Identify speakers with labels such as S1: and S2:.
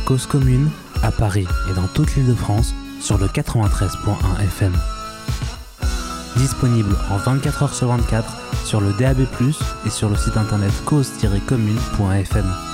S1: Cause commune, à Paris et dans toute l'Île-de-France, sur le 93.1 FM. Disponible en 24h sur 24 sur le DAB+, et sur le site internet cause-commune.fm.